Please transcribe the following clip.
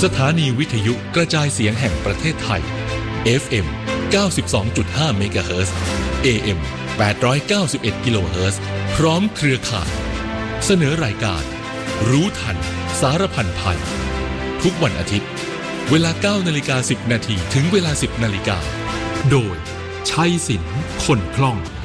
สถานีวิทยุกระจายเสียงแห่งประเทศไทย FM 92.5 เมกะเฮิรตซ์ AM 891 กิโลเฮิรตซ์พร้อมเครือข่ายเสนอรายการรู้ทันสารพันภัยทุกวันอาทิตย์เวลา 9:10 น.ถึงเวลา 10 น.โดยชัยศิลป์คนคล่อง